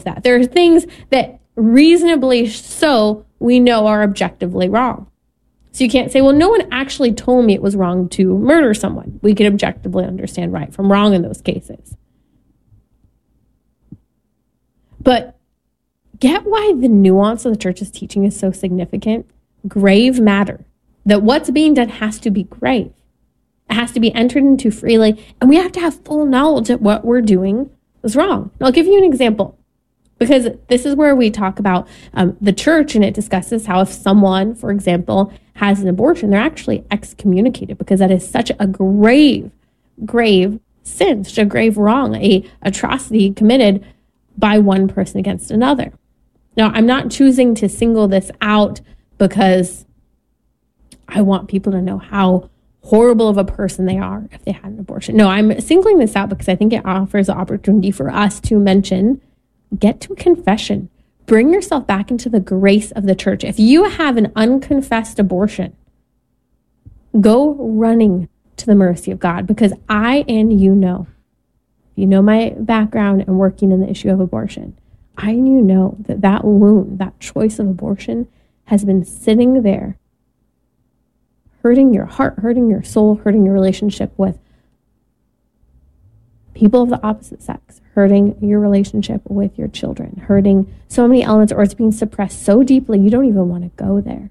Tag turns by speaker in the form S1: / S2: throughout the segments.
S1: that. There are things that reasonably so we know are objectively wrong. So you can't say, well, no one actually told me it was wrong to murder someone. We can objectively understand right from wrong in those cases. But get why the nuance of the church's teaching is so significant? Grave matter. That what's being done has to be grave. It has to be entered into freely. And we have to have full knowledge that what we're doing is wrong. And I'll give you an example. Because this is where we talk about the church, and it discusses how if someone, for example, has an abortion, they're actually excommunicated because that is such a grave sin, such a grave wrong, a atrocity committed by one person against another. Now, I'm not choosing to single this out because I want people to know how horrible of a person they are if they had an abortion. No, I'm singling this out because I think it offers the opportunity for us to mention, get to confession. Bring yourself back into the grace of the church. If you have an unconfessed abortion, go running to the mercy of God, because I and you know my background and working in the issue of abortion, I and you know that wound, that choice of abortion has been sitting there, hurting your heart, hurting your soul, hurting your relationship with people of the opposite sex, hurting your relationship with your children, hurting so many elements, or it's being suppressed so deeply you don't even want to go there.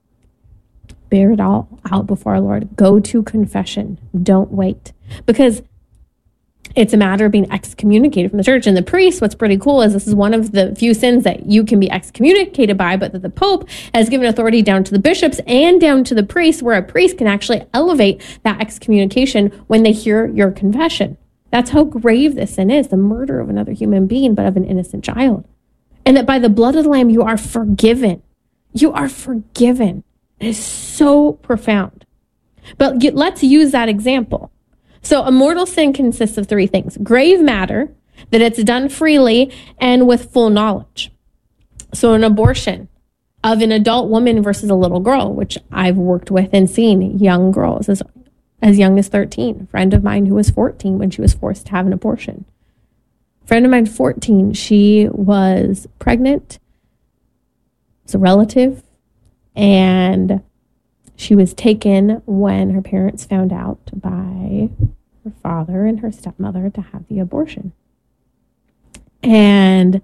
S1: Bear it all out before our Lord. Go to confession. Don't wait. Because it's a matter of being excommunicated from the church. And the priest, what's pretty cool is this is one of the few sins that you can be excommunicated by, but that the Pope has given authority down to the bishops and down to the priests, where a priest can actually elevate that excommunication when they hear your confession. That's how grave this sin is, the murder of another human being, but of an innocent child. And that by the blood of the Lamb, you are forgiven. You are forgiven. It is so profound. But let's use that example. So a mortal sin consists of three things: grave matter, that it's done freely and with full knowledge. So an abortion of an adult woman versus a little girl, which I've worked with and seen young girls as young as 13. A friend of mine who was 14 when she was forced to have an abortion. A friend of mine, 14, she was pregnant. It's a relative. And she was taken when her parents found out by her father and her stepmother to have the abortion. And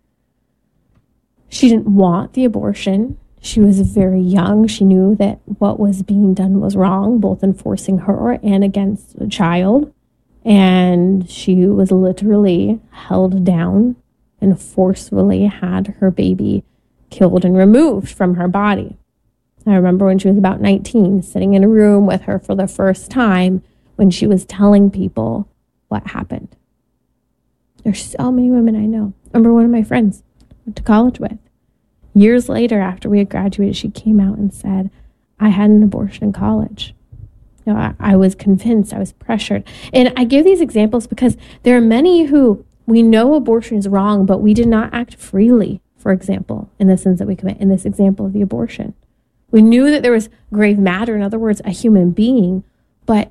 S1: she didn't want the abortion. She was very young. She knew that what was being done was wrong, both in forcing her and against a child. And she was literally held down and forcefully had her baby killed and removed from her body. I remember when she was about 19, sitting in a room with her for the first time when she was telling people what happened. There's so many women I know. I remember one of my friends I went to college with. Years later, after we had graduated, she came out and said, I had an abortion in college. You know, I was convinced, I was pressured. And I give these examples because there are many who we know abortion is wrong, but we did not act freely, for example, in the sins that we commit, in this example of the abortion. We knew that there was grave matter, in other words, a human being, but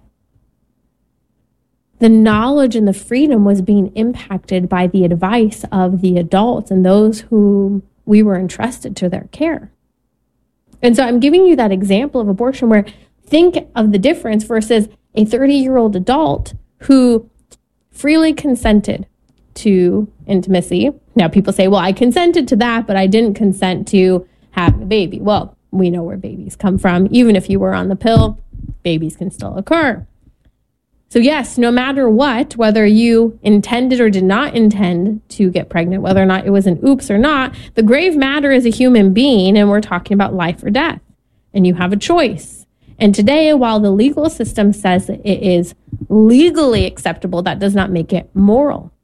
S1: the knowledge and the freedom was being impacted by the advice of the adults and those whom we were entrusted to their care. And so I'm giving you that example of abortion where think of the difference versus a 30-year-old adult who freely consented to intimacy. Now people say, well, I consented to that, but I didn't consent to having a baby. Well, we know where babies come from. Even if you were on the pill, babies can still occur. So yes, no matter what, whether you intended or did not intend to get pregnant, whether or not it was an oops or not, the grave matter is a human being, and we're talking about life or death. And you have a choice. And today, while the legal system says that it is legally acceptable, that does not make it moral.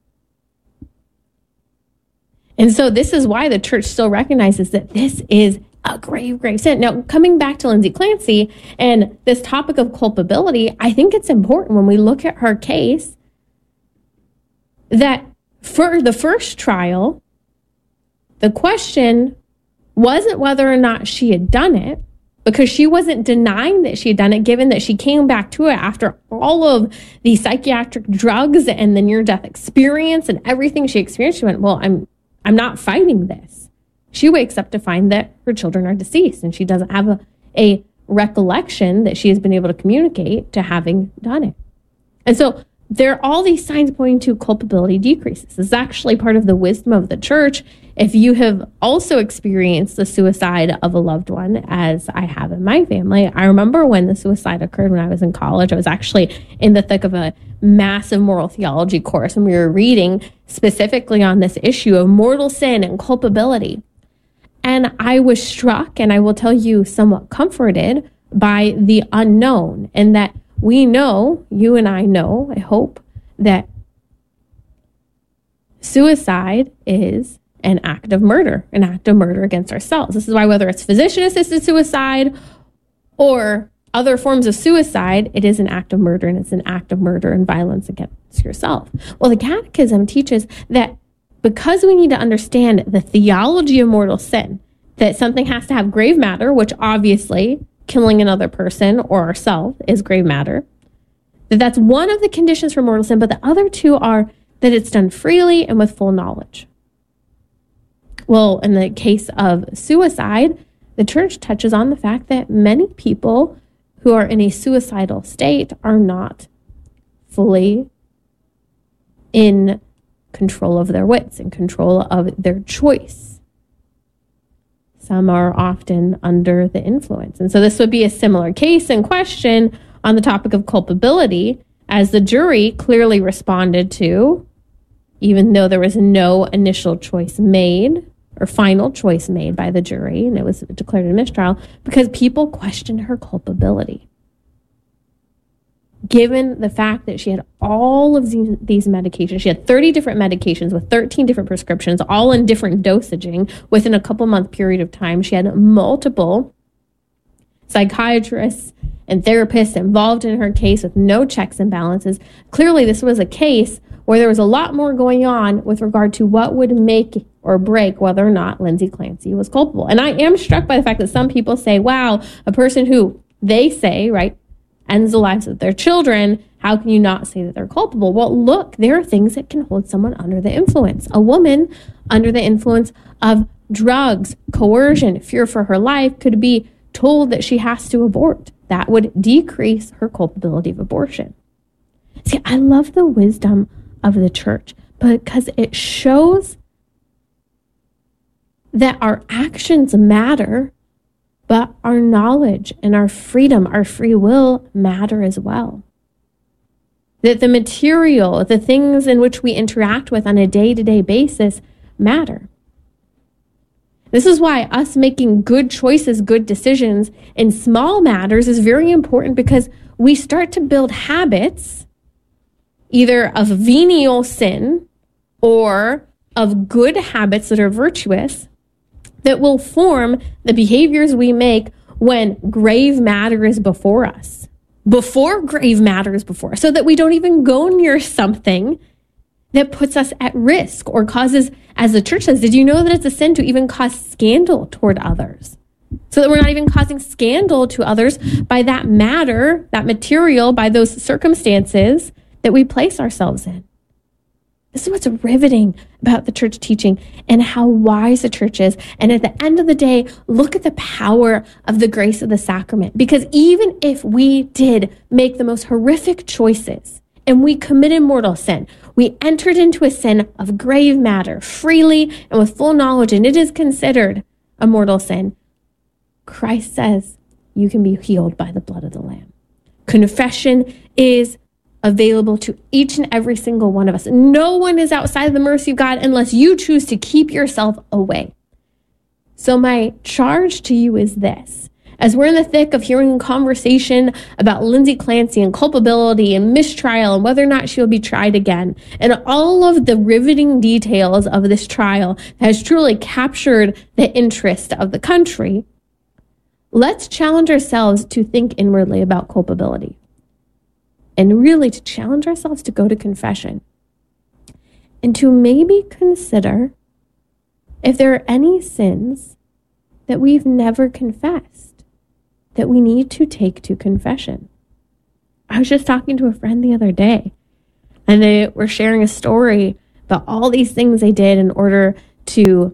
S1: And so this is why the church still recognizes that this is a grave sin. Now, coming back to Lindsay Clancy and this topic of culpability, I think it's important when we look at her case that for the first trial, the question wasn't whether or not she had done it, because she wasn't denying that she had done it, given that she came back to it after all of the psychiatric drugs and the near-death experience and everything she experienced. She went, well, I'm I'm not fighting this. She wakes up to find that her children are deceased and she doesn't have a recollection that she has been able to communicate to having done it. And so there are all these signs pointing to culpability decreases. This is actually part of the wisdom of the church. If you have also experienced the suicide of a loved one, as I have in my family, I remember when the suicide occurred when I was in college. I was actually in the thick of a massive moral theology course, and we were reading specifically on this issue of mortal sin and culpability. And I was struck, and I will tell you, somewhat comforted by the unknown, and that we know, you and I know, I hope, that suicide is an act of murder against ourselves. This is why whether it's physician-assisted suicide or other forms of suicide, it is an act of murder, and it's an act of murder and violence against yourself. Well, the Catechism teaches that because we need to understand the theology of mortal sin, that something has to have grave matter, which obviously killing another person or ourselves is grave matter, that's one of the conditions for mortal sin, but the other two are that it's done freely and with full knowledge. Well, in the case of suicide, the church touches on the fact that many people who are in a suicidal state are not fully in control of their wits, in control of their choice. Some are often under the influence. And so this would be a similar case and question on the topic of culpability, as the jury clearly responded to, even though there was no initial choice made or final choice made by the jury, and it was declared a mistrial, because people questioned her culpability. Given the fact that she had all of these medications, she had 30 different medications with 13 different prescriptions, all in different dosaging within a couple month period of time. She had multiple psychiatrists and therapists involved in her case with no checks and balances. Clearly, this was a case where there was a lot more going on with regard to what would make or break whether or not Lindsay Clancy was culpable. And I am struck by the fact that some people say, wow, a person who they say, right, ends the lives of their children, how can you not say that they're culpable? Well, look, there are things that can hold someone under the influence. A woman under the influence of drugs, coercion, fear for her life could be told that she has to abort. That would decrease her culpability of abortion. See, I love the wisdom of the church because it shows that our actions matter, but our knowledge and our freedom, our free will matter as well. That the material, the things in which we interact with on a day-to-day basis matter. This is why us making good choices, good decisions in small matters is very important, because we start to build habits either of venial sin or of good habits that are virtuous that will form the behaviors we make when grave matter is before us. Before grave matter is before us, so that we don't even go near something that puts us at risk or causes, as the church says, did you know that it's a sin to even cause scandal toward others? So that we're not even causing scandal to others by that matter, that material, by those circumstances that we place ourselves in. This is what's riveting about the church teaching and how wise the church is. And at the end of the day, look at the power of the grace of the sacrament. Because even if we did make the most horrific choices and we committed mortal sin, we entered into a sin of grave matter freely and with full knowledge, and it is considered a mortal sin, Christ says you can be healed by the blood of the Lamb. Confession is available to each and every single one of us. No one is outside of the mercy of God unless you choose to keep yourself away. So my charge to you is this. As we're in the thick of hearing a conversation about Lindsay Clancy and culpability and mistrial and whether or not she'll be tried again, and all of the riveting details of this trial has truly captured the interest of the country, let's challenge ourselves to think inwardly about culpability. And really to challenge ourselves to go to confession and to maybe consider if there are any sins that we've never confessed that we need to take to confession. I was just talking to a friend the other day, and they were sharing a story about all these things they did in order to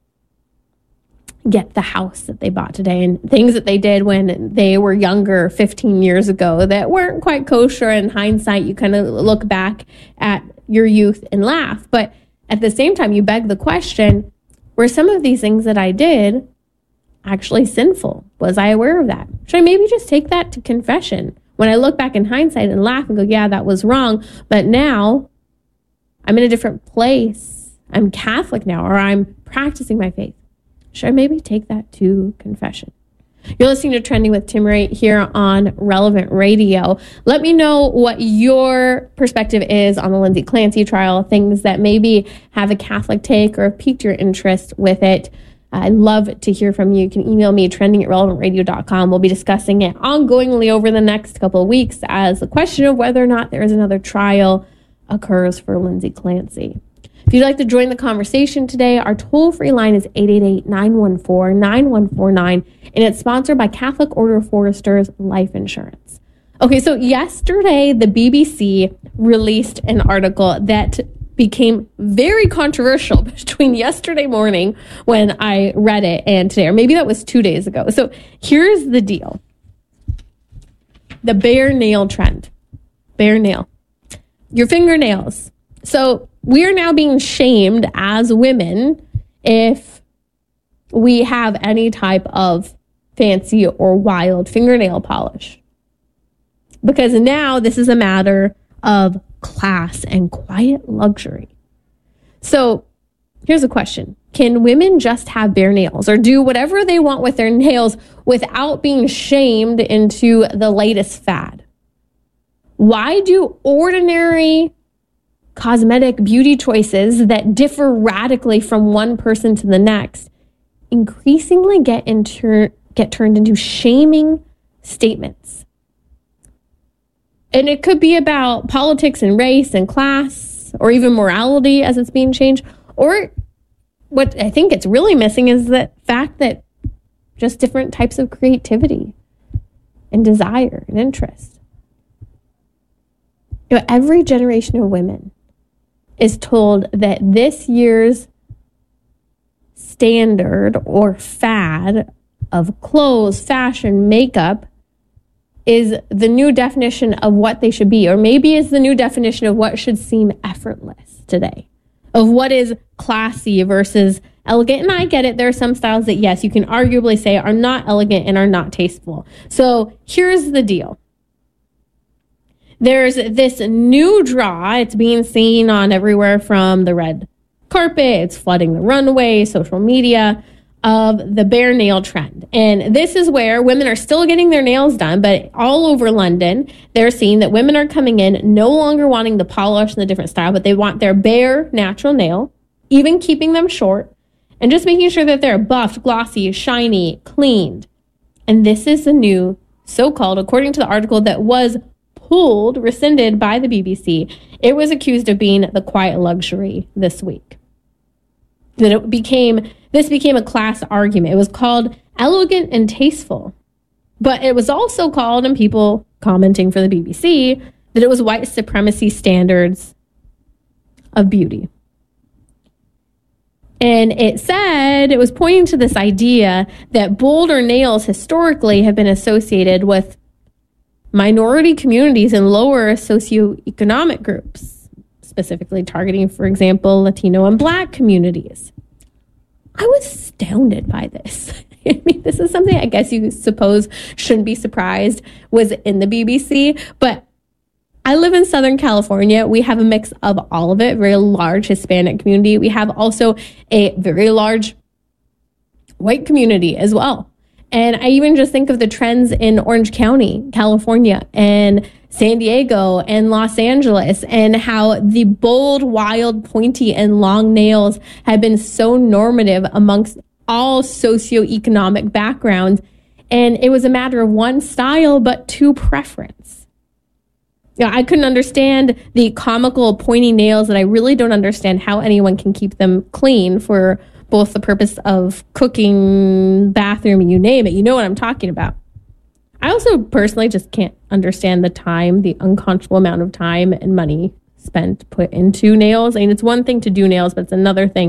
S1: get the house that they bought today, and things that they did when they were younger 15 years ago that weren't quite kosher. In hindsight, you kind of look back at your youth and laugh. But at the same time, you beg the question, were some of these things that I did actually sinful? Was I aware of that? Should I maybe just take that to confession? When I look back in hindsight and laugh and go, yeah, that was wrong, but now I'm in a different place. I'm Catholic now, or I'm practicing my faith. Should I maybe take that to confession? You're listening to Trending with Timmerie here on Relevant Radio. Let me know what your perspective is on the Lindsay Clancy trial, things that maybe have a Catholic take or have piqued your interest with it. I'd love to hear from you. You can email me, trending@relevantradio.com. We'll be discussing it ongoingly over the next couple of weeks as the question of whether or not there is another trial occurs for Lindsay Clancy. If you'd like to join the conversation today, our toll-free line is 888-914-9149, and it's sponsored by Catholic Order of Foresters Life Insurance. Okay, so yesterday, the BBC released an article that became very controversial between yesterday morning when I read it and today, or maybe that was 2 days ago. So here's the deal. The bare nail trend. Bare nail. Your fingernails. So we are now being shamed as women if we have any type of fancy or wild fingernail polish. Because now this is a matter of class and quiet luxury. So here's a question. Can women just have bare nails or do whatever they want with their nails without being shamed into the latest fad? Why do ordinary cosmetic beauty choices that differ radically from one person to the next increasingly get turned into shaming statements? And it could be about politics and race and class, or even morality as it's being changed. Or what I think it's really missing is the fact that just different types of creativity and desire and interest. You know, every generation of women is told that this year's standard or fad of clothes, fashion, makeup is the new definition of what they should be, or maybe is the new definition of what should seem effortless today, of what is classy versus elegant. And I get it. There are some styles that, yes, you can arguably say are not elegant and are not tasteful. So here's the deal. There's this new draw. It's being seen on everywhere from the red carpet. It's flooding the runway, social media, of the bare nail trend. And this is where women are still getting their nails done, but all over London, they're seeing that women are coming in no longer wanting the polish and the different style, but they want their bare natural nail, even keeping them short, and just making sure that they're buffed, glossy, shiny, cleaned. And this is the new so-called, according to the article that was rescinded by the BBC, it was accused of being the quiet luxury this week. This became a class argument. It was called elegant and tasteful. But it was also called, and people commenting for the BBC, that it was white supremacy standards of beauty. And it said, it was pointing to this idea that bolder nails historically have been associated with minority communities and lower socioeconomic groups, specifically targeting, for example, Latino and Black communities. I was astounded by this. I mean, this is something I guess you suppose shouldn't be surprised was in the BBC, but I live in Southern California. We have a mix of all of it, very large Hispanic community. We have also a very large white community as well. And I even just think of the trends in Orange County, California, and San Diego and Los Angeles, and how the bold, wild, pointy, and long nails have been so normative amongst all socioeconomic backgrounds. And it was a matter of one style, but two preference. You know, I couldn't understand the comical, pointy nails that I really don't understand how anyone can keep them clean for both the purpose of cooking, bathroom, you name it. You know what I'm talking about. I also personally just can't understand the unconscionable amount of time and money spent put into nails. I mean, it's one thing to do nails, but it's another thing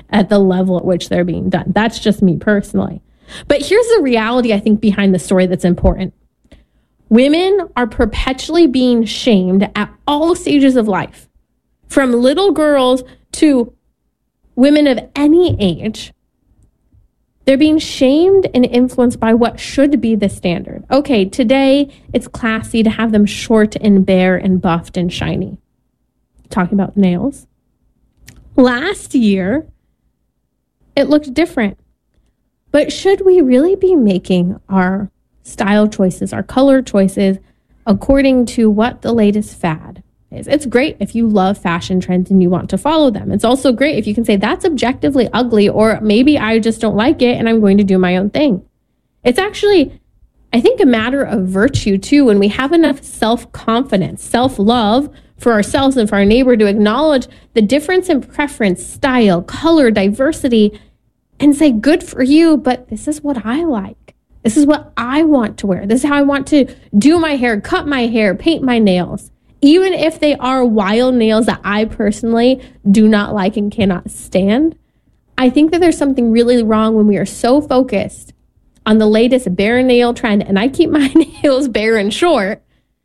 S1: at the level at which they're being done. That's just me personally. But here's the reality, I think, behind the story that's important. Women are perpetually being shamed at all stages of life, from little girls to women of any age. They're being shamed and influenced by what should be the standard. Okay, today it's classy to have them short and bare and buffed and shiny. Talking about nails. Last year, it looked different. But should we really be making our style choices, our color choices, according to what the latest fad is? It's great if you love fashion trends and you want to follow them. It's also great if you can say that's objectively ugly, or maybe I just don't like it and I'm going to do my own thing. It's actually, I think, a matter of virtue too, when we have enough self-confidence, self-love for ourselves and for our neighbor to acknowledge the difference in preference, style, color, diversity, and say, good for you, but this is what I like. This is what I want to wear. This is how I want to do my hair, cut my hair, paint my nails. Even if they are wild nails that I personally do not like and cannot stand, I think that there's something really wrong when we are so focused on the latest bare nail trend, and I keep my nails bare and short.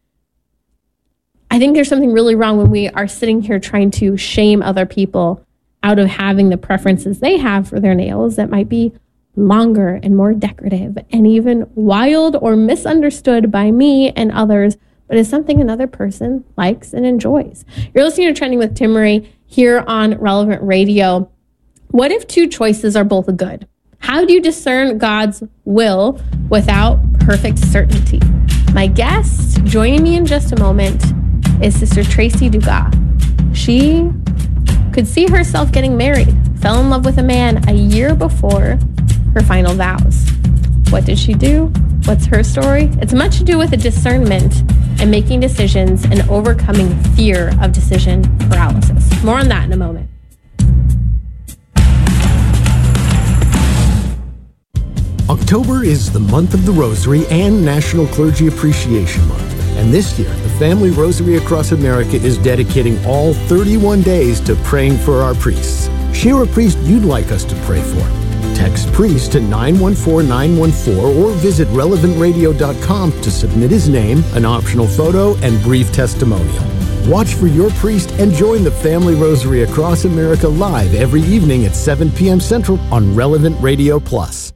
S1: I think there's something really wrong when we are sitting here trying to shame other people out of having the preferences they have for their nails that might be longer and more decorative and even wild or misunderstood by me and others, but is something another person likes and enjoys. You're listening to Trending with Timmerie here on Relevant Radio. What if two choices are both good? How do you discern God's will without perfect certainty? My guest joining me in just a moment is Sister Tracy Dugas. She could see herself getting married, fell in love with a man a year before her final vows. What did she do? What's her story? It's much to do with the discernment and making decisions and overcoming fear of decision paralysis. More on that in a moment.
S2: October is the month of the Rosary and National Clergy Appreciation Month. And this year, the Family Rosary Across America is dedicating all 31 days to praying for our priests. Share a priest you'd like us to pray for. Text priest to 914-914 or visit relevantradio.com to submit his name, an optional photo, and brief testimonial. Watch for your priest and join the Family Rosary Across America live every evening at 7 p.m. Central on Relevant Radio Plus.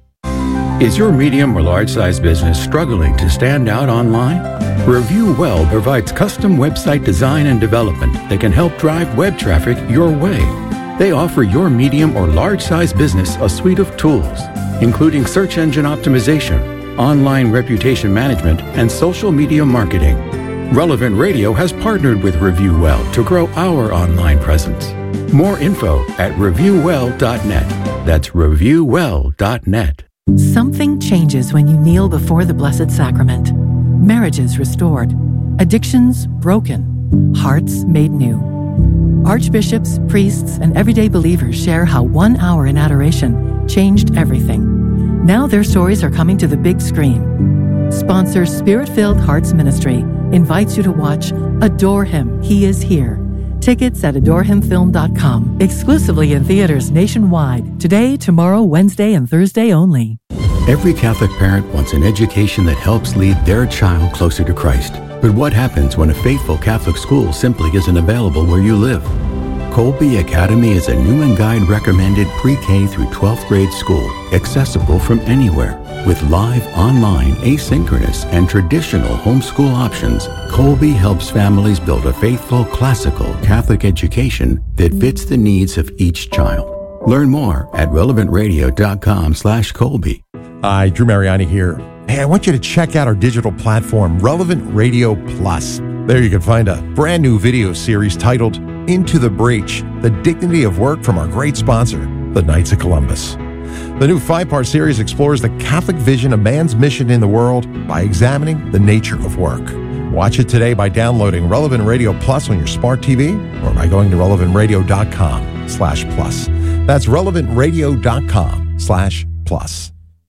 S3: Is your medium or large-size business struggling to stand out online? Review Well provides custom website design and development that can help drive web traffic your way. They offer your medium or large-size business a suite of tools, including search engine optimization, online reputation management, and social media marketing. Relevant Radio has partnered with Review Well to grow our online presence. More info at reviewwell.net. That's reviewwell.net.
S4: Something changes when you kneel before the Blessed Sacrament. Marriages restored, addictions broken, hearts made new. Archbishops, priests, and everyday believers share how 1 hour in adoration changed everything. Now their stories are coming to the big screen. Sponsor Spirit-Filled Hearts Ministry invites you to watch Adore Him, He Is Here. Tickets at adorehimfilm.com. Exclusively in theaters nationwide. Today, tomorrow, Wednesday, and Thursday only.
S3: Every Catholic parent wants an education that helps lead their child closer to Christ. But what happens when a faithful Catholic school simply isn't available where you live? Colby Academy is a new and guide recommended pre-K through 12th grade school, accessible from anywhere. With live, online, asynchronous, and traditional homeschool options, Colby helps families build a faithful, classical Catholic education that fits the needs of each child. Learn more at relevantradio.com/Colby.
S5: Hi, Drew Mariani here. Hey, I want you to check out our digital platform, Relevant Radio Plus. There you can find a brand new video series titled Into the Breach, The Dignity of Work from our great sponsor, the Knights of Columbus. The new 5-part series explores the Catholic vision of man's mission in the world by examining the nature of work. Watch it today by downloading Relevant Radio Plus on your smart TV or by going to relevantradio.com/plus. That's relevantradio.com/plus.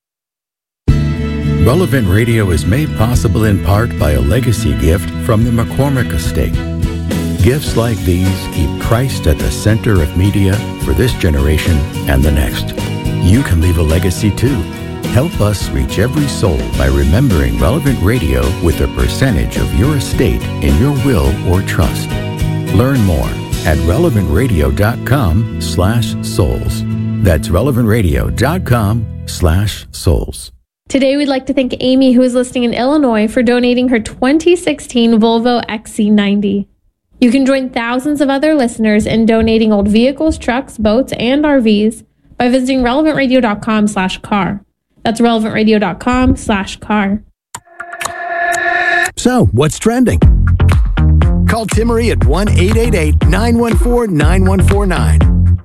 S3: Relevant Radio is made possible in part by a legacy gift from the McCormick Estate. Gifts like these keep Christ at the center of media for this generation and the next. You can leave a legacy too. Help us reach every soul by remembering Relevant Radio with a percentage of your estate in your will or trust. Learn more at relevantradio.com/souls. That's relevantradio.com/souls.
S1: Today, we'd like to thank Amy, who is listening in Illinois, for donating her 2016 Volvo XC90. You can join thousands of other listeners in donating old vehicles, trucks, boats, and RVs by visiting relevantradio.com/car. That's relevantradio.com/car.
S2: So, what's trending? Call Timmery at 1-888-914-9149.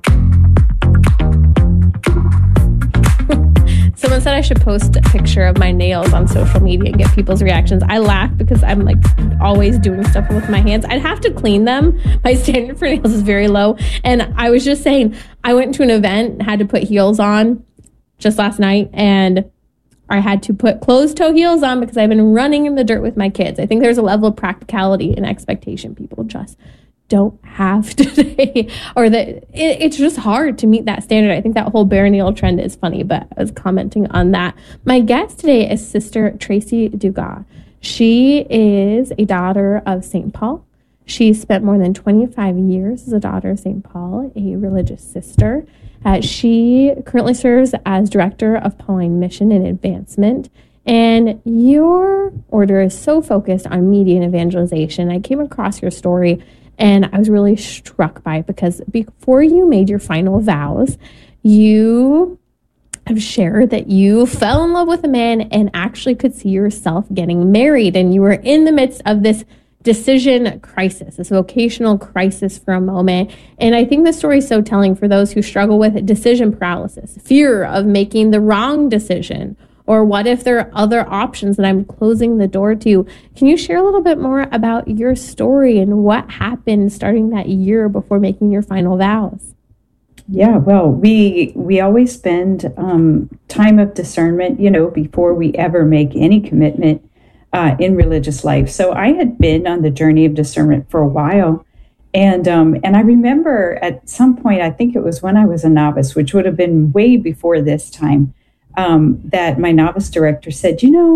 S1: Someone said I should post a picture of my nails on social media and get people's reactions. I laugh because I'm like always doing stuff with my hands. I'd have to clean them. My standard for nails is very low. And I was just saying, I went to an event and had to put heels on just last night, and I had to put closed-toe heels on because I've been running in the dirt with my kids. I think there's a level of practicality and expectation people just don't have today, or that it's just hard to meet that standard. I think that whole bare nail trend is funny, but I was commenting on that. My guest today is Sister Tracy Dugas. She is a daughter of St. Paul. She spent more than 25 years as a daughter of St. Paul, a religious sister. She currently serves as director of Pauline Mission and Advancement. And your order is so focused on media and evangelization. I came across your story and I was really struck by it because before you made your final vows, you have shared that you fell in love with a man and actually could see yourself getting married. And you were in the midst of this decision crisis, this vocational crisis for a moment. And I think the story is so telling for those who struggle with decision paralysis, fear of making the wrong decision, or what if there are other options that I'm closing the door to. Can you share a little bit more about your story and what happened starting that year before making your final vows?
S6: Yeah, well, we always spend time of discernment, before we ever make any commitment in religious life. So I had been on the journey of discernment for a while. And I remember at some point, I think it was when I was a novice, which would have been way before this time, that my novice director said,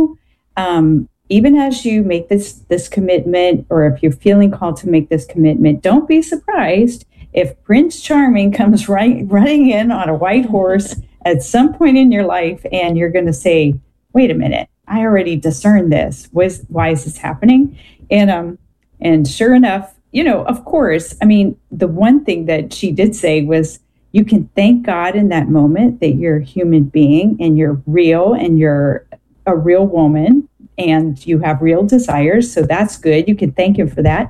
S6: even as you make this commitment, or if you're feeling called to make this commitment, don't be surprised if Prince Charming comes running in on a white horse at some point in your life, and you're going to say, wait a minute, I already discerned this. Why is this happening? And sure enough, of course, the one thing that she did say was, you can thank God in that moment that you're a human being and you're real and you're a real woman and you have real desires. So that's good. You can thank him for that.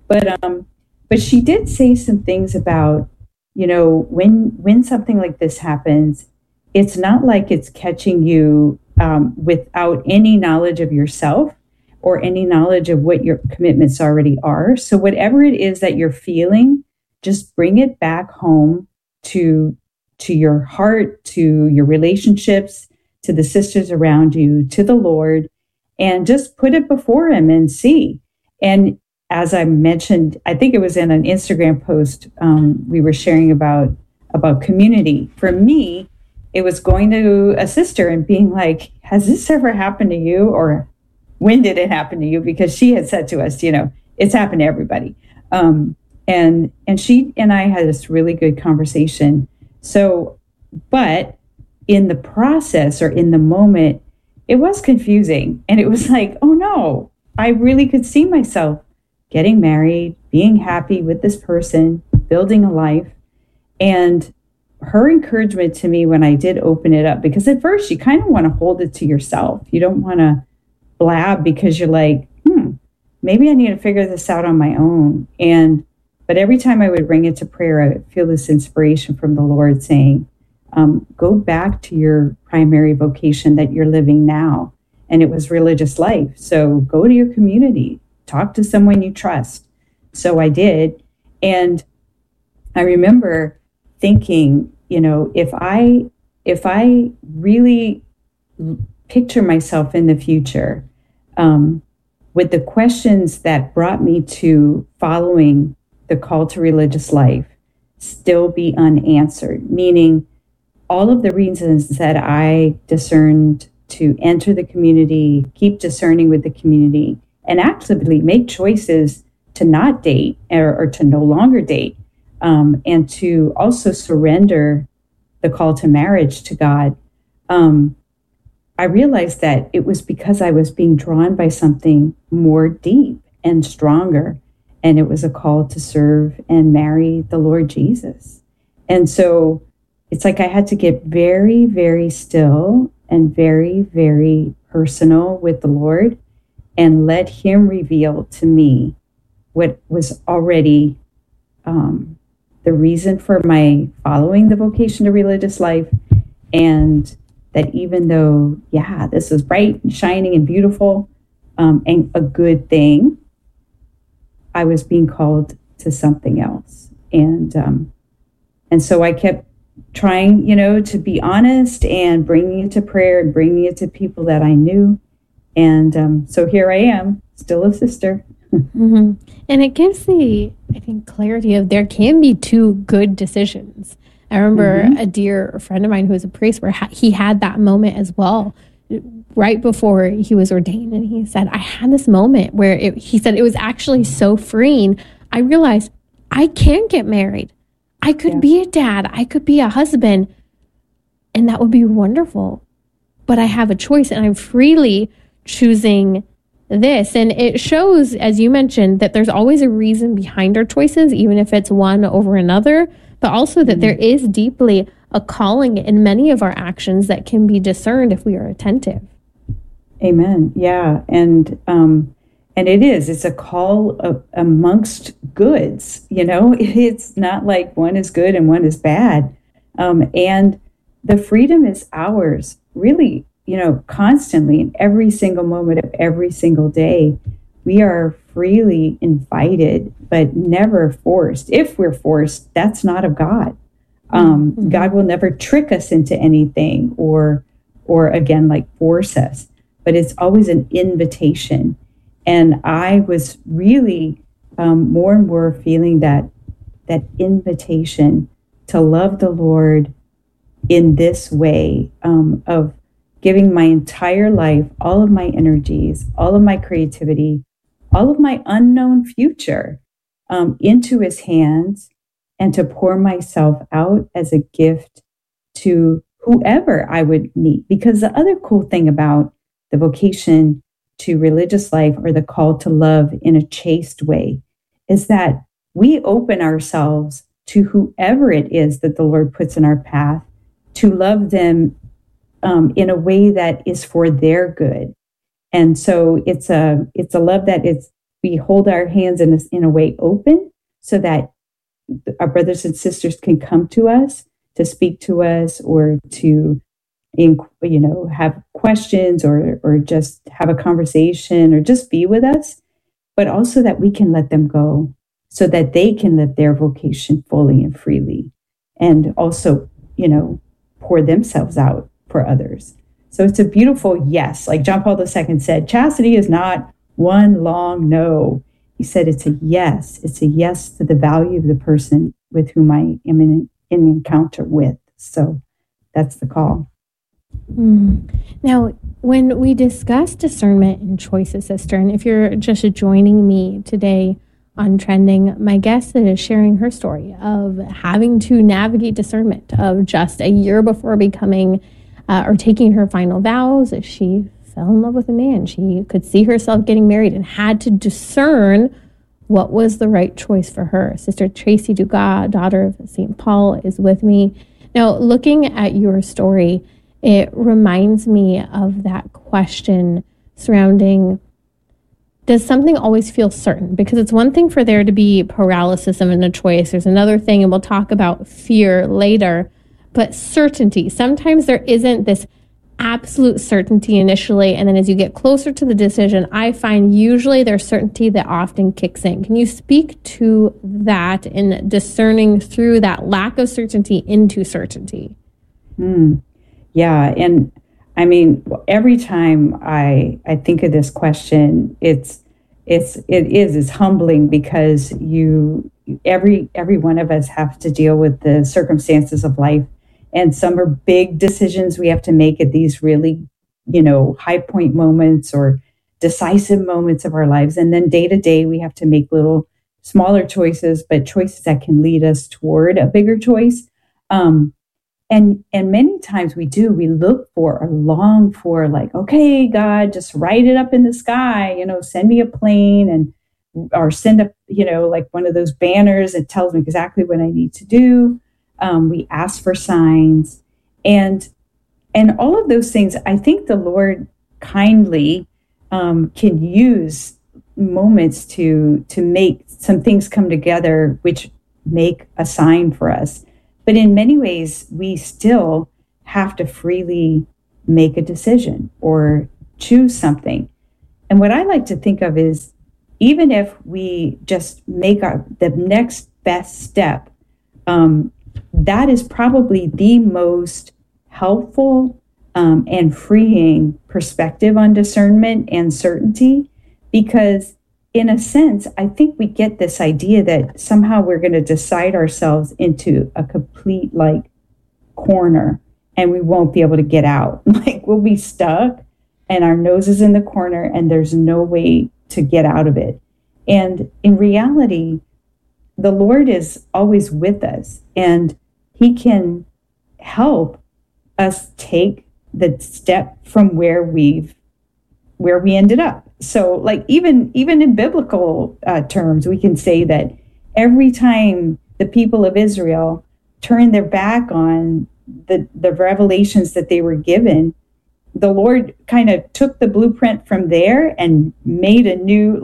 S6: But she did say some things about, when something like this happens, it's not like it's catching you without any knowledge of yourself or any knowledge of what your commitments already are. So whatever it is that you're feeling, just bring it back home to your heart, to your relationships, to the sisters around you, to the Lord, and just put it before him and see. And as I mentioned, I think it was in an Instagram post, we were sharing about community. For me, it was going to a sister and being like, has this ever happened to you? Or when did it happen to you? Because she had said to us, it's happened to everybody. And she and I had this really good conversation. So, but in the process or in the moment, it was confusing. And it was like, oh no, I really could see myself getting married, being happy with this person, building a life. And her encouragement to me when I did open it up, because at first you kind of want to hold it to yourself. You don't want to blab because you're like, maybe I need to figure this out on my own. But every time I would bring it to prayer, I would feel this inspiration from the Lord saying, go back to your primary vocation that you're living now. And it was religious life. So go to your community, talk to someone you trust. So I did. And I remember thinking, if I really picture myself in the future, with the questions that brought me to following the call to religious life still be unanswered, meaning all of the reasons that I discerned to enter the community, keep discerning with the community, and actively make choices to not date or to no longer date, and to also surrender the call to marriage to God. I realized that it was because I was being drawn by something more deep and stronger, and it was a call to serve and marry the Lord Jesus. And so it's like I had to get very, very still and very, very personal with the Lord and let him reveal to me what was already the reason for my following the vocation to religious life. And that even though, this is bright and shining and beautiful and a good thing, I was being called to something else. And so I kept trying, to be honest and bringing it to prayer and bringing it to people that I knew. And so here I am, still a sister.
S1: Mm-hmm. And it gives the, I think, clarity of there can be two good decisions. I remember a dear friend of mine who was a priest where he had that moment as well, right before he was ordained. And he said, I had this moment where he said it was actually so freeing. I realized I can get married. I could be a dad. I could be a husband. And that would be wonderful. But I have a choice and I'm freely choosing this. And it shows, as you mentioned, that there's always a reason behind our choices, even if it's one over another, but also that there is deeply a calling in many of our actions that can be discerned if we are attentive.
S6: Amen. Yeah. And it's a call amongst goods, it's not like one is good and one is bad. And the freedom is ours, really, constantly in every single moment of every single day. We are freely invited, but never forced. If we're forced, that's not of God. God will never trick us into anything or again, like force us, but it's always an invitation. And I was really more and more feeling that invitation to love the Lord in this way, of giving my entire life, all of my energies, all of my creativity, all of my unknown future into his hands, and to pour myself out as a gift to whoever I would meet. Because the other cool thing about the vocation to religious life, or the call to love in a chaste way, is that we open ourselves to whoever it is that the Lord puts in our path, to love them in a way that is for their good. And so it's a love that we hold our hands in a way open, so that our brothers and sisters can come to us to speak to us, or to have questions, or just have a conversation, or just be with us, but also that we can let them go so that they can live their vocation fully and freely, and also, pour themselves out for others. So it's a beautiful yes. Like John Paul II said, chastity is not one long no. He said it's a yes. It's a yes to the value of the person with whom I am in encounter with. So that's the call.
S1: Now, when we discuss discernment and choices, sister, and if you're just joining me today on Trending, my guest is sharing her story of having to navigate discernment of just a year before becoming or taking her final vows. She fell in love with a man. She could see herself getting married and had to discern what was the right choice for her. Sister Tracy Dugas, daughter of St. Paul, is with me. Now, looking at your story, it reminds me of that question surrounding, does something always feel certain? Because it's one thing for there to be paralysis in a choice. There's another thing, and we'll talk about fear later, but certainty. Sometimes there isn't this absolute certainty initially, and then as you get closer to the decision, I find usually there's certainty that often kicks in. Can you speak to that in discerning through that lack of certainty into certainty?
S6: Yeah, and I mean, every time I think of this question, it's humbling, because you every one of us have to deal with the circumstances of life. And some are big decisions we have to make at these really, high point moments or decisive moments of our lives. And then day to day, we have to make little smaller choices, but choices that can lead us toward a bigger choice. And many times we look for or long for, like, okay, God, just write it up in the sky, send me a plane or send up, like one of those banners that tells me exactly what I need to do. We ask for signs and all of those things. I think the Lord kindly can use moments to make some things come together, which make a sign for us. But in many ways, we still have to freely make a decision or choose something. And what I like to think of is, even if we just make the next best step, that is probably the most helpful and freeing perspective on discernment and certainty. Because in a sense, I think we get this idea that somehow we're going to decide ourselves into a complete corner and we won't be able to get out. We'll be stuck and our nose is in the corner and there's no way to get out of it. And in reality, the Lord is always with us and he can help us take the step from where we ended up. So even in biblical terms, we can say that every time the people of Israel turned their back on the revelations that they were given, the Lord kind of took the blueprint from there and made a new,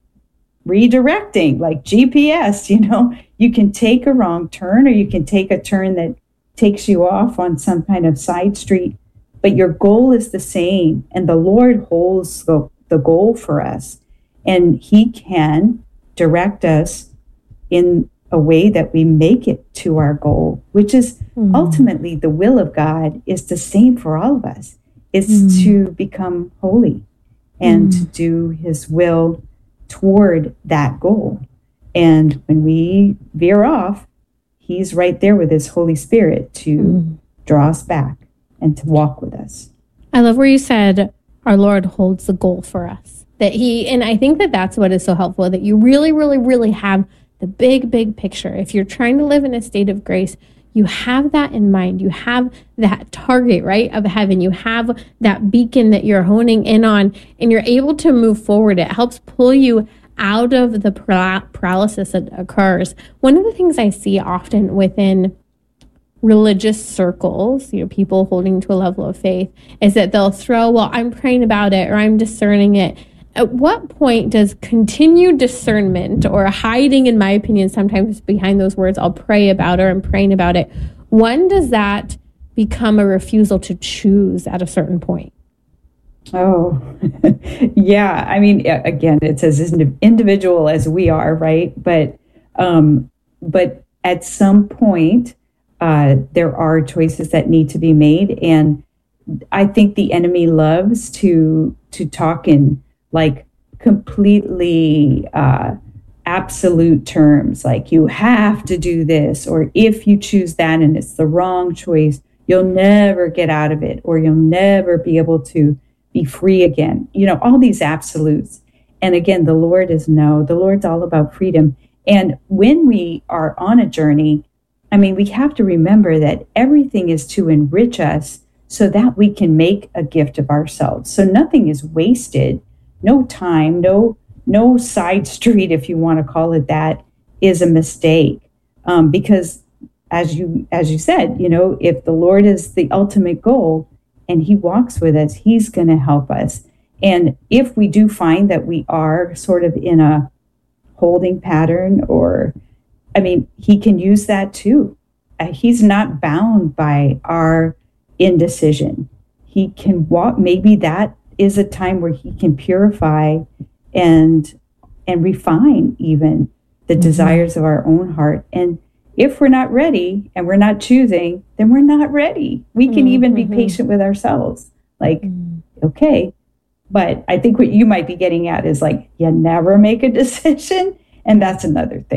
S6: redirecting, like GPS, you can take a wrong turn or you can take a turn that takes you off on some kind of side street, but your goal is the same. And the Lord holds the goal for us, and he can direct us in a way that we make it to our goal, which is ultimately the will of God is the same for all of us. It's to become holy and to do his will toward that goal. And when we veer off, he's right there with his Holy Spirit to draw us back and to walk with us.
S1: I love where you said our Lord holds the goal for us. And I think that's what is so helpful, that you really, really, really have the big, big picture. If you're trying to live in a state of grace, you have that in mind. You have that target, right, of heaven. You have that beacon that you're honing in on, and you're able to move forward. It helps pull you out of the paralysis that occurs. One of the things I see often within religious circles, people holding to a level of faith, is that they'll throw, well, I'm praying about it or I'm discerning it. At what point does continued discernment, or hiding, in my opinion, sometimes behind those words, I'll pray about it or I'm praying about it, when does that become a refusal to choose at a certain point?
S6: Oh, yeah. I mean, again, it's as individual as we are, right? But at some point, there are choices that need to be made. And I think the enemy loves to talk in completely absolute terms, like you have to do this, or if you choose that and it's the wrong choice, you'll never get out of it, or you'll never be able to be free again. All these absolutes. And again, the Lord is no. The Lord's all about freedom. And when we are on a journey, we have to remember that everything is to enrich us so that we can make a gift of ourselves. So nothing is wasted. No time, no side street, if you want to call it that, is a mistake. Because as you said, if the Lord is the ultimate goal and he walks with us, he's going to help us. And if we do find that we are sort of in a holding pattern, he can use that too. He's not bound by our indecision. He can walk. Maybe that is a time where he can purify and refine even the desires of our own heart. And if we're not ready and we're not choosing, then we're not ready. We can even be patient with ourselves. Okay. But I think what you might be getting at is you never make a decision. And that's another thing.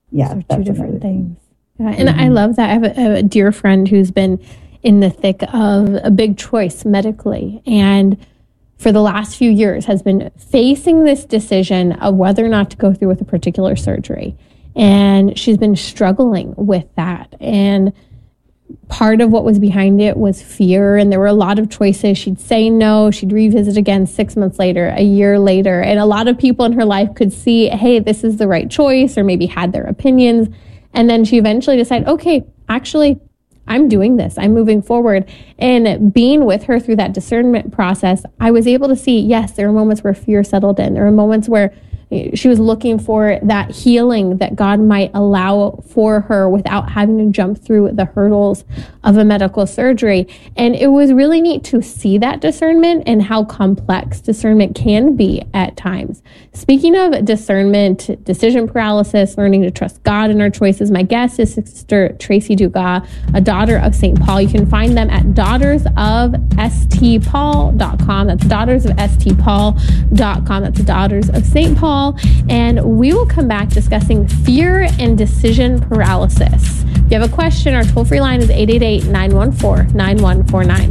S6: Yeah,
S1: those are two different things. Yeah, and I love that. I have a dear friend who's been in the thick of a big choice medically, and for the last few years has been facing this decision of whether or not to go through with a particular surgery. And she's been struggling with that. And part of what was behind it was fear. And there were a lot of choices. She'd say no, she'd revisit again 6 months later, a year later. And a lot of people in her life could see, hey, this is the right choice, or maybe had their opinions. And then she eventually decided, okay, actually, I'm doing this. I'm moving forward. And being with her through that discernment process, I was able to see, yes, there are moments where fear settled in. There are moments where she was looking for that healing that God might allow for her without having to jump through the hurdles of a medical surgery. And it was really neat to see that discernment and how complex discernment can be at times. Speaking of discernment, decision paralysis, learning to trust God in our choices, my guest is Sister Tracy Dugas, a daughter of St. Paul. You can find them at daughtersofstpaul.com. That's daughtersofstpaul.com. That's Daughters of St. Paul. And we will come back discussing fear and decision paralysis. If you have a question, our toll-free line is 888-914-9149.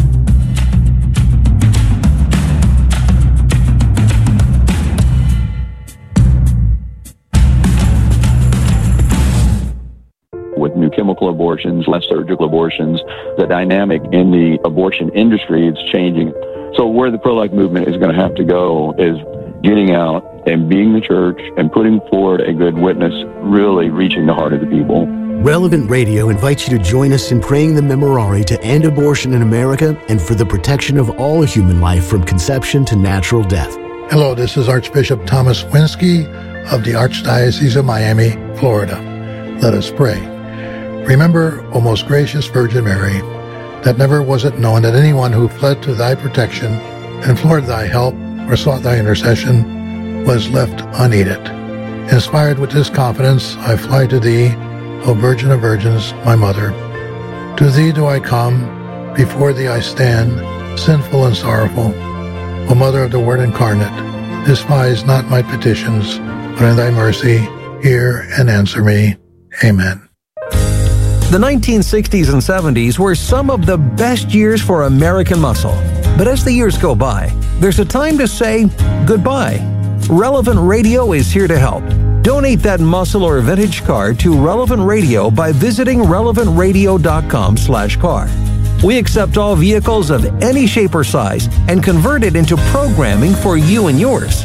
S7: With new chemical abortions, less surgical abortions, the dynamic in the abortion industry is changing. So where the pro-life movement is going to have to go is getting out and being the church and putting forward a good witness, really reaching the heart of the people.
S2: Relevant Radio invites you to join us in praying the Memorare to end abortion in America and for the protection of all human life from conception to natural death.
S8: Hello, this is Archbishop Thomas Winsky of the Archdiocese of Miami, Florida. Let us pray. Remember, O most gracious Virgin Mary, that never was it known that anyone who fled to thy protection, implored thy help, or sought thy intercession, was left unaided. Inspired with this confidence, I fly to thee, O Virgin of Virgins, my Mother. To thee do I come, before thee I stand, sinful and sorrowful. O Mother of the Word incarnate, despise not my petitions, but in thy mercy hear and answer me. Amen.
S9: The 1960s and 70s were some of the best years for American muscle. But as the years go by, there's a time to say goodbye. Relevant Radio is here to help. Donate that muscle or vintage car to Relevant Radio by visiting relevantradio.com/car. We accept all vehicles of any shape or size and convert it into programming for you and yours.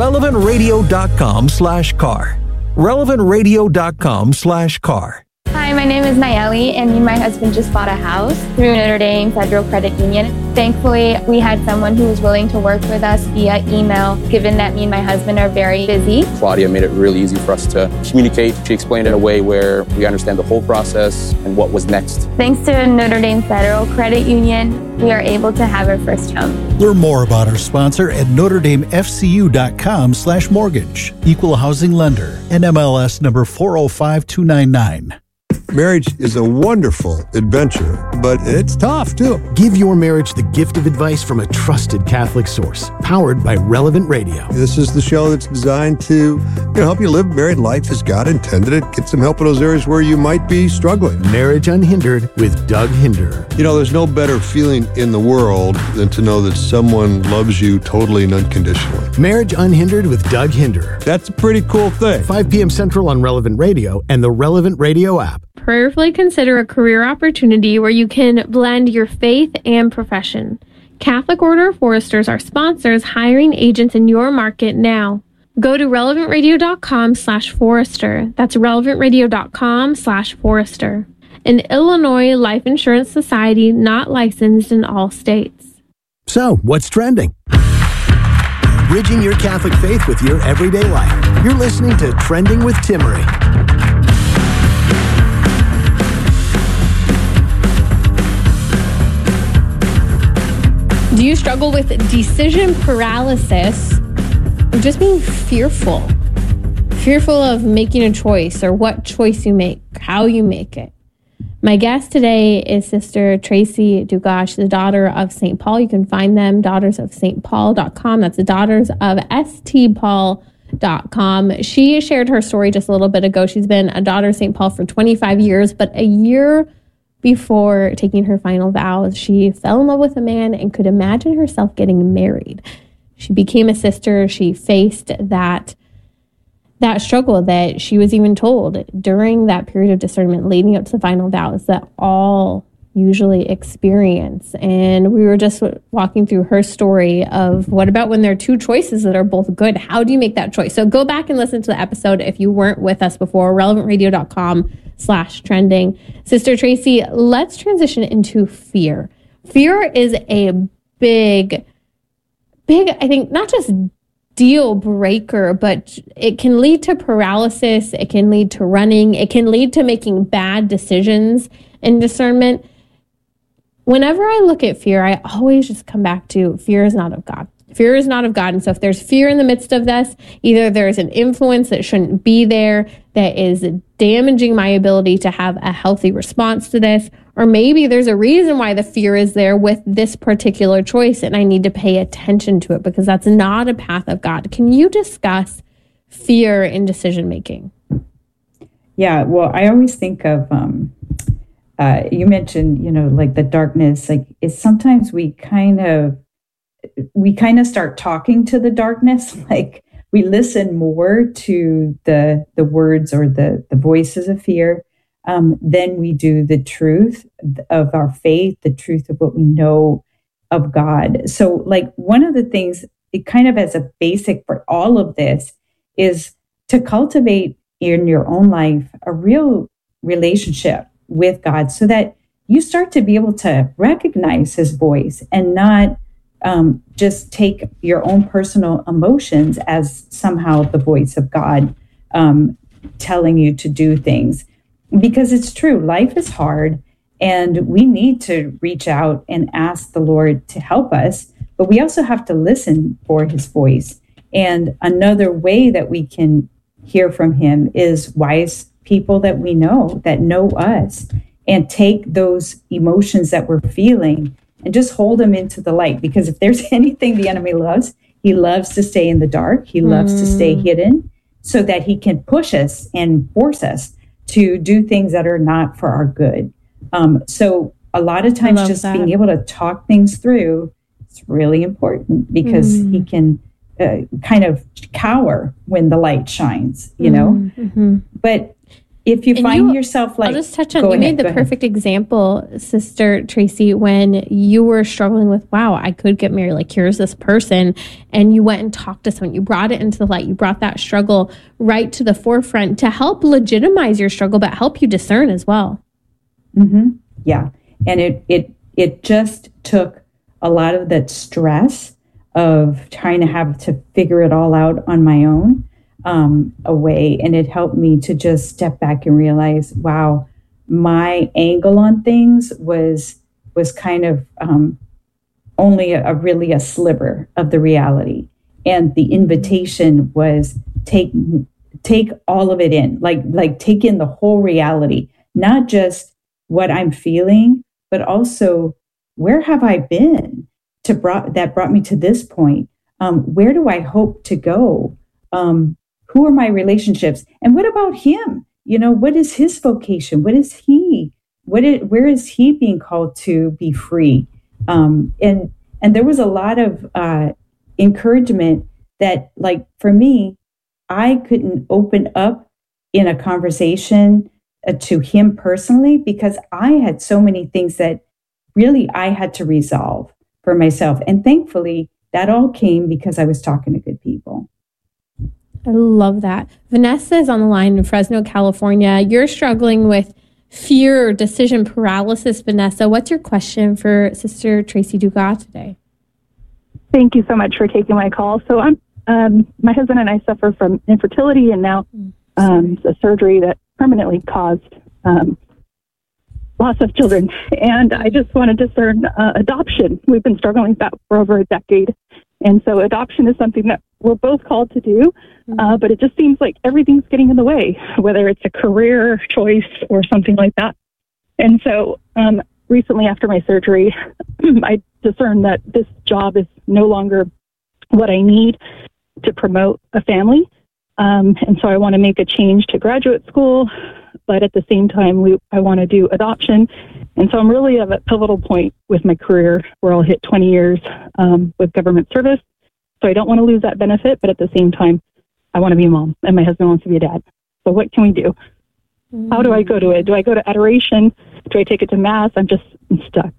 S9: relevantradio.com/car. relevantradio.com/car.
S10: Hi, my name is Nayeli, and me and my husband just bought a house through Notre Dame Federal Credit Union. Thankfully, we had someone who was willing to work with us via email, given that me and my husband are very busy.
S11: Claudia made it really easy for us to communicate. She explained it in a way where we understand the whole process and what was next.
S10: Thanks to Notre Dame Federal Credit Union, we are able to have our first home.
S12: Learn more about our sponsor at NotreDameFCU.com/mortgage. Equal housing lender. NMLS number 405299.
S5: Marriage is a wonderful adventure, but it's tough, too.
S2: Give your marriage the gift of advice from a trusted Catholic source, powered by Relevant Radio.
S5: This is the show that's designed to help you live married life as God intended it. Get some help in those areas where you might be struggling.
S2: Marriage Unhindered with Doug Hinder.
S5: There's no better feeling in the world than to know that someone loves you totally and unconditionally.
S2: Marriage Unhindered with Doug Hinder.
S5: That's a pretty cool thing.
S2: 5 p.m. Central on Relevant Radio and the Relevant Radio app.
S1: Prayerfully consider a career opportunity where you can blend your faith and profession. Catholic Order of Foresters are sponsors hiring agents in your market now. Go to relevantradio.com/forester. That's relevantradio.com/forester. An Illinois Life Insurance Society not licensed in all states.
S2: So, what's trending? Bridging your Catholic faith with your everyday life. You're listening to Trending with Timmery.
S1: Do you struggle with decision paralysis or just being fearful? Fearful of making a choice or what choice you make, how you make it. My guest today is Sister Tracy Dugas, the daughter of St. Paul. You can find them, daughtersofstpaul.com. That's the daughtersofstpaul.com. RevolutionRadio.com. She shared her story just a little bit ago. She's been a daughter of St. Paul for 25 years, but a year before taking her final vows, she fell in love with a man and could imagine herself getting married. She became a sister. She faced that struggle that she was even told during that period of discernment leading up to the final vows that all usually experience. And we were just walking through her story of what about when there are two choices that are both good? How do you make that choice? So go back and listen to the episode if you weren't with us before, relevantradio.com/trending. Sister Tracy, let's transition into fear. Fear is a big, I think, not just deal breaker, but it can lead to paralysis. It can lead to running. It can lead to making bad decisions in discernment. Whenever I look at fear, I always just come back to fear is not of God. Fear is not of God. And so if there's fear in the midst of this, either there's an influence that shouldn't be there that is damaging my ability to have a healthy response to this, or maybe there's a reason why the fear is there with this particular choice and I need to pay attention to it because that's not a path of God. Can you discuss fear in decision making?
S6: Yeah, well, I always think of, you mentioned, like the darkness, like it's sometimes we kind of start talking to the darkness, like we listen more to the words or the voices of fear than we do the truth of our faith, the truth of what we know of God. So like one of the things, it kind of as a basic for all of this is to cultivate in your own life a real relationship with God so that you start to be able to recognize his voice and not just take your own personal emotions as somehow the voice of God telling you to do things. Because it's true, life is hard and we need to reach out and ask the Lord to help us, but we also have to listen for his voice. And another way that we can hear from him is wise people that we know, that know us, and take those emotions that we're feeling and just hold them into the light. Because if there's anything the enemy loves, he loves to stay in the dark. He loves to stay hidden so that he can push us and force us to do things that are not for our good. So a lot of times just being able to talk things through is really important because he can kind of cower when the light shines, But if you find yourself like...
S1: I'll just touch on, you made the perfect example, Sister Tracy, when you were struggling with, wow, I could get married, like here's this person, and you went and talked to someone, you brought it into the light, you brought that struggle right to the forefront to help legitimize your struggle, but help you discern as well.
S6: Yeah, and it just took a lot of that stress of trying to have to figure it all out on my own away. And it helped me to just step back and realize, wow, my angle on things was kind of only really a sliver of the reality. And the invitation was take all of it in, like take in the whole reality, not just what I'm feeling, but also where have I been that brought me to this point? Where do I hope to go? Who are my relationships? And what about him? What is his vocation? What is he? Where is he being called to be free? And there was a lot of encouragement that, like, for me, I couldn't open up in a conversation to him personally because I had so many things that really I had to resolve for myself. And thankfully, that all came because I was talking to good people.
S1: I love that. Vanessa is on the line in Fresno, California. You're struggling with fear or decision paralysis, Vanessa. What's your question for Sister Tracy Dugas today?
S13: Thank you so much for taking my call. So my husband and I suffer from infertility and now a surgery that permanently caused loss of children. And I just want to discern adoption. We've been struggling with that for over a decade. And so adoption is something that we're both called to do, but it just seems like everything's getting in the way, whether it's a career choice or something like that. And so recently after my surgery, I discerned that this job is no longer what I need to promote a family. And so I want to make a change to graduate school, but at the same time, I want to do adoption. And so I'm really at a pivotal point with my career where I'll hit 20 years with government service. So I don't want to lose that benefit, but at the same time, I want to be a mom, and my husband wants to be a dad. So what can we do? How do I go to it? Do I go to adoration? Do I take it to mass? I'm stuck.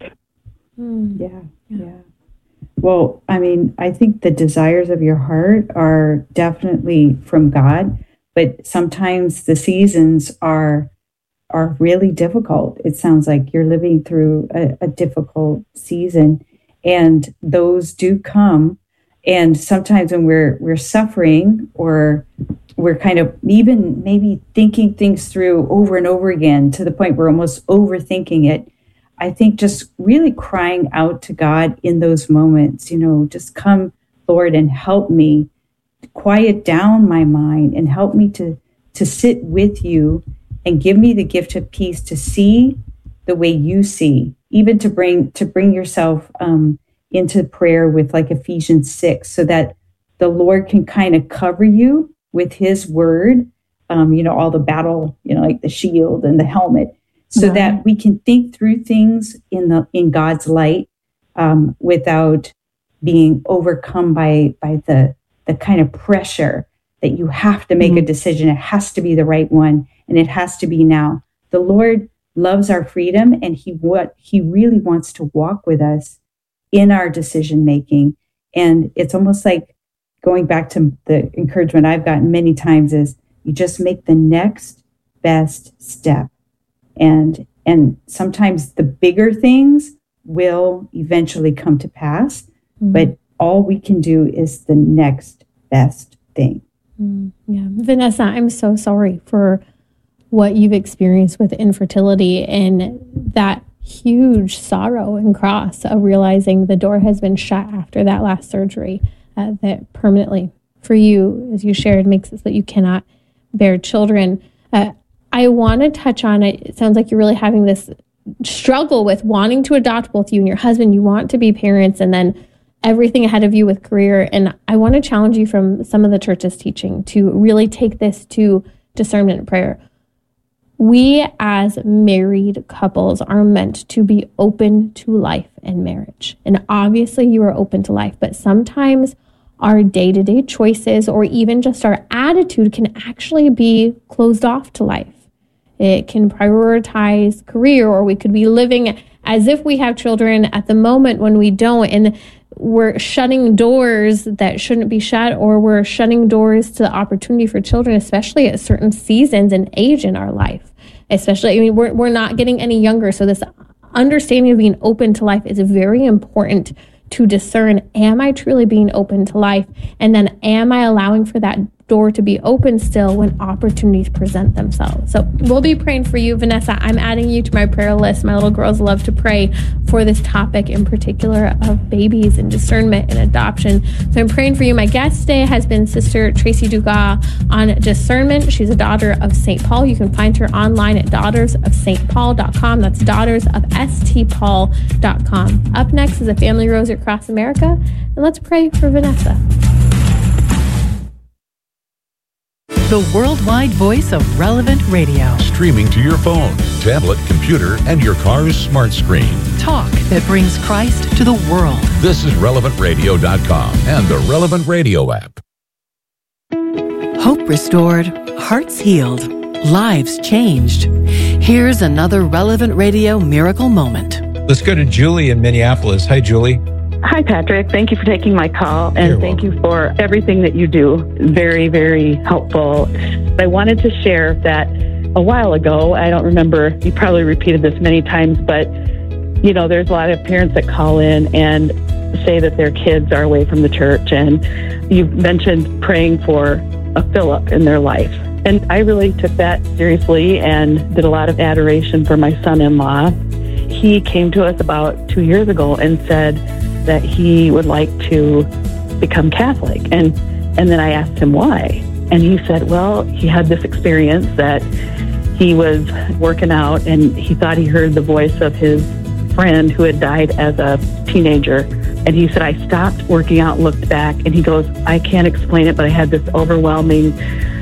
S6: Yeah. Well, I mean, I think the desires of your heart are definitely from God, but sometimes the seasons are really difficult. It sounds like you're living through a difficult season, and those do come. And sometimes when we're suffering, or we're kind of even maybe thinking things through over and over again to the point where we're almost overthinking it, I think just really crying out to God in those moments, just come, Lord, and help me quiet down my mind and help me to sit with you and give me the gift of peace to see the way you see, even to bring yourself into prayer with like Ephesians 6, so that the Lord can kind of cover you with his word, all the battle, like the shield and the helmet, so that we can think through things in God's light, without being overcome by the kind of pressure that you have to make a decision. It has to be the right one, and it has to be now. The Lord loves our freedom, and he really wants to walk with us in our decision making. And it's almost like going back to the encouragement I've gotten many times is you just make the next best step. And sometimes the bigger things will eventually come to pass, but all we can do is the next best thing.
S1: Yeah. Vanessa, I'm so sorry for what you've experienced with infertility and that huge sorrow and cross of realizing the door has been shut after that last surgery, that permanently for you, as you shared, makes it so that you cannot bear children. I want to touch on it. It sounds like you're really having this struggle with wanting to adopt both you and your husband. You want to be parents, and then everything ahead of you with career. And I want to challenge you from some of the church's teaching to really take this to discernment and prayer. We as married couples are meant to be open to life and marriage. And obviously you are open to life, but sometimes our day-to-day choices or even just our attitude can actually be closed off to life. It can prioritize career, or we could be living as if we have children at the moment when we don't. And we're shutting doors that shouldn't be shut, or we're shutting doors to the opportunity for children, especially at certain seasons and age in our life. Especially, we're not getting any younger. So this understanding of being open to life is very important to discern. Am I truly being open to life? And then am I allowing for that door to be open still when opportunities present themselves? So we'll be praying for you, Vanessa. I'm adding you to my prayer list. My little girls love to pray for this topic in particular of babies and discernment and adoption. So I'm praying for you. My guest today has been Sister Tracy Dugas on discernment. She's a daughter of St. Paul. You can find her online at daughtersofstpaul.com. That's daughtersofstpaul.com. Up next is a Family Rosary Across America. And let's pray for Vanessa.
S4: The worldwide voice of Relevant Radio.
S14: Streaming to your phone, tablet, computer, and your car's smart screen.
S4: Talk that brings Christ to the world.
S14: This is RelevantRadio.com and the Relevant Radio app.
S4: Hope restored, hearts healed, lives changed. Here's another Relevant Radio miracle moment.
S15: Let's go to Julie in Minneapolis. Hi, Julie.
S16: Hi, Patrick. Thank you for taking my call, and thank you for everything that you do. Very, very helpful. I wanted to share that a while ago, I don't remember, you probably repeated this many times, but, there's a lot of parents that call in and say that their kids are away from the church, and you mentioned praying for a Philip in their life. And I really took that seriously and did a lot of adoration for my son-in-law. He came to us about 2 years ago and said that he would like to become Catholic. And then I asked him why. And he said, well, he had this experience that he was working out and he thought he heard the voice of his friend who had died as a teenager. And he said, I stopped working out, looked back, and he goes, I can't explain it, but I had this overwhelming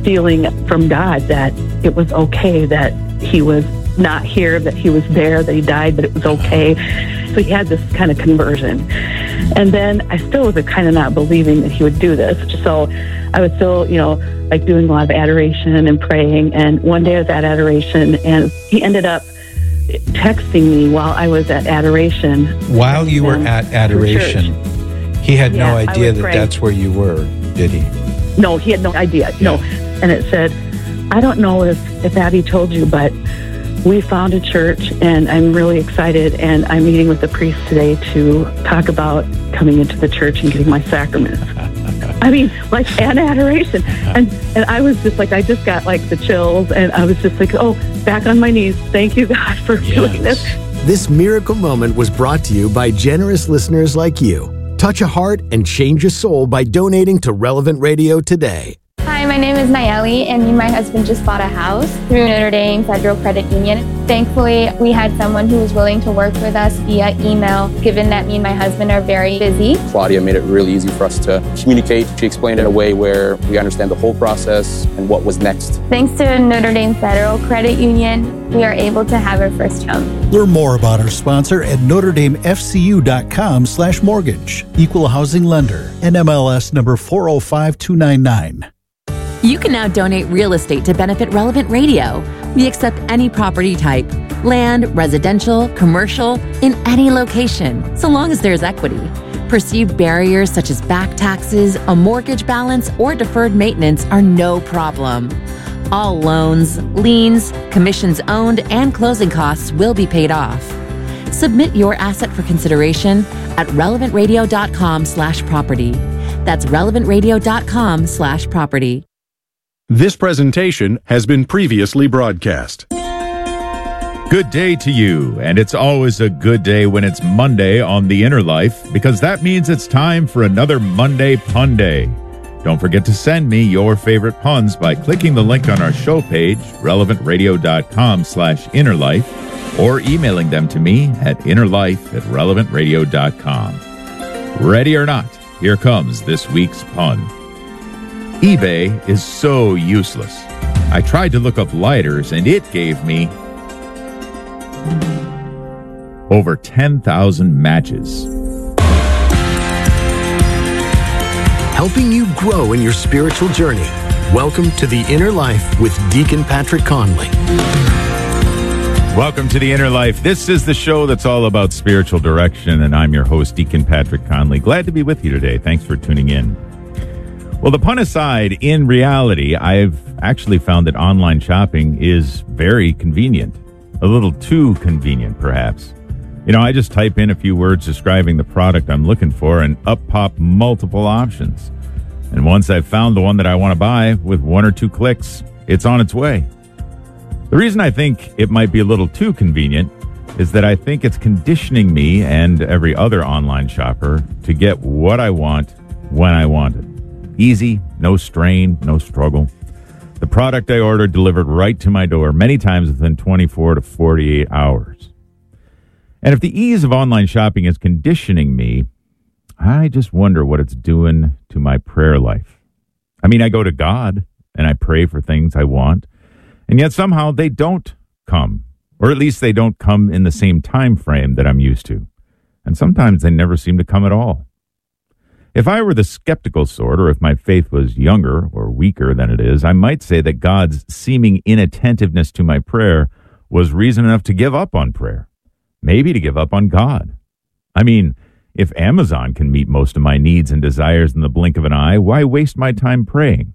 S16: feeling from God that it was okay that he was not here, that he was there, that he died, but it was okay. So he had this kind of conversion. And then I still was kind of not believing that he would do this. So I was still, like doing a lot of adoration and praying. And one day I was at adoration, and he ended up texting me while I was at adoration.
S15: While you were at adoration, he had no idea that that's where you were, did he?
S16: No, he had no idea. Yeah. No. And it said, I don't know if Abby told you, but we found a church, and I'm really excited, and I'm meeting with the priest today to talk about coming into the church and getting my sacraments. I mean, like, and adoration. And I was just like, I just got like the chills, and I was just like, oh, back on my knees. Thank you, God, for doing this.
S2: This miracle moment was brought to you by generous listeners like you. Touch a heart and change a soul by donating to Relevant Radio today.
S10: Hi, my name is Nayeli, and me and my husband just bought a house through Notre Dame Federal Credit Union. Thankfully, we had someone who was willing to work with us via email, given that me and my husband are very busy.
S11: Claudia made it really easy for us to communicate. She explained it in a way where we understand the whole process and what was next.
S10: Thanks to Notre Dame Federal Credit Union, we are able to have our first home.
S12: Learn more about our sponsor at NotreDameFCU.com/mortgage. Equal housing lender. NMLS number 405299.
S17: You can now donate real estate to benefit Relevant Radio. We accept any property type, land, residential, commercial, in any location, so long as there's equity. Perceived barriers such as back taxes, a mortgage balance, or deferred maintenance are no problem. All loans, liens, commissions owned, and closing costs will be paid off. Submit your asset for consideration at relevantradio.com/property. That's relevantradio.com/property.
S18: This presentation has been previously broadcast.
S14: Good day to you, and it's always a good day when it's Monday on The Inner Life, because that means it's time for another Monday Pun Day. Don't forget to send me your favorite puns by clicking the link on our show page, relevantradio.com/innerlife, or emailing them to me at innerlife@relevantradio.com. Ready or not, here comes this week's pun. eBay is so useless. I tried to look up lighters, and it gave me over 10,000 matches.
S2: Helping you grow in your spiritual journey. Welcome to The Inner Life with Deacon Patrick Conley.
S14: Welcome to The Inner Life. This is the show that's all about spiritual direction, and I'm your host, Deacon Patrick Conley. Glad to be with you today. Thanks for tuning in. Well, the pun aside, in reality, I've actually found that online shopping is very convenient. A little too convenient, perhaps. I just type in a few words describing the product I'm looking for, and up pop multiple options. And once I've found the one that I want to buy, with one or two clicks, it's on its way. The reason I think it might be a little too convenient is that I think it's conditioning me and every other online shopper to get what I want when I want it. Easy, no strain, no struggle. The product I ordered delivered right to my door, many times within 24 to 48 hours. And if the ease of online shopping is conditioning me, I just wonder what it's doing to my prayer life. I mean, I go to God and I pray for things I want, and yet somehow they don't come, or at least they don't come in the same time frame that I'm used to. And sometimes they never seem to come at all. If I were the skeptical sort, or if my faith was younger or weaker than it is, I might say that God's seeming inattentiveness to my prayer was reason enough to give up on prayer. Maybe to give up on God. I mean, if Amazon can meet most of my needs and desires in the blink of an eye, why waste my time praying?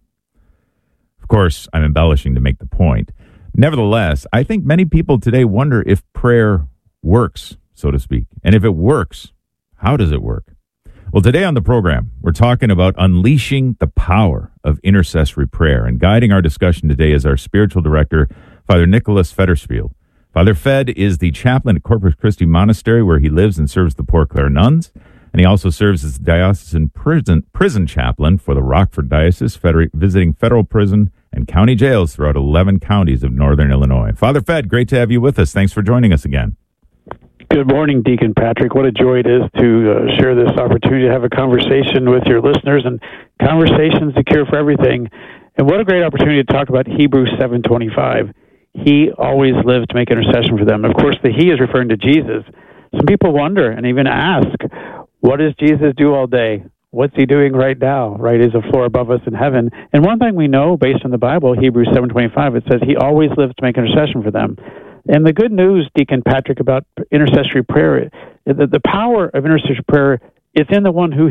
S14: Of course, I'm embellishing to make the point. Nevertheless, I think many people today wonder if prayer works, so to speak. And if it works, how does it work? Well, today on the program, we're talking about unleashing the power of intercessory prayer. And guiding our discussion today is our spiritual director, Father Nicholas Federspiel. Father Fed is the chaplain at Corpus Christi Monastery, where he lives and serves the Poor Clare nuns. And he also serves as diocesan prison chaplain for the Rockford Diocese, visiting federal prison and county jails throughout 11 counties of northern Illinois. Father Fed, great to have you with us. Thanks for joining us again.
S19: Good morning, Deacon Patrick. What a joy it is to share this opportunity to have a conversation with your listeners. And conversation's the cure for everything. And what a great opportunity to talk about Hebrews 7:25. He always lives to make intercession for them. Of course, the he is referring to Jesus. Some people wonder and even ask, what does Jesus do all day? What's he doing right now? Right, is a floor above us in heaven. And one thing we know based on the Bible, Hebrews 7:25, it says he always lives to make intercession for them. And the good news, Deacon Patrick, about intercessory prayer, the power of intercessory prayer is in the one who